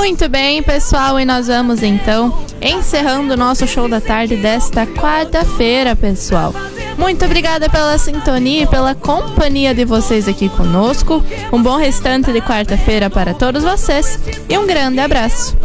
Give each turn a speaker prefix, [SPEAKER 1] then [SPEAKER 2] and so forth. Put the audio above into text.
[SPEAKER 1] Muito bem, pessoal, e nós vamos então encerrando o nosso show da tarde desta quarta-feira, pessoal. Muito obrigada pela sintonia e pela companhia de vocês aqui conosco. Um bom restante de quarta-feira para todos vocês e um grande abraço.